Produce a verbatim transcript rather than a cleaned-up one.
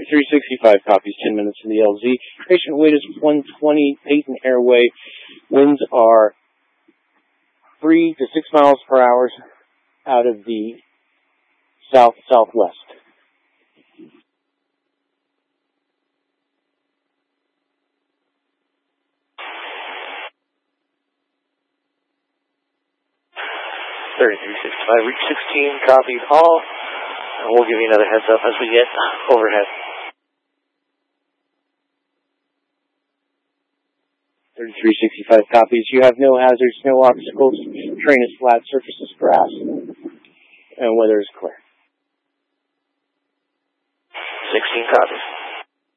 thirty-three sixty-five copies, ten minutes in the L Z. Patient weight is one twenty, Peyton Airway. Winds are three to six miles per hour out of the south-southwest. thirty-three sixty-five, reach sixteen, copies all. And we'll give you another heads up as we get overhead. thirty-three sixty-five copies. You have no hazards, no obstacles. Terrain is flat, surface is grass, and weather is clear. sixteen copies.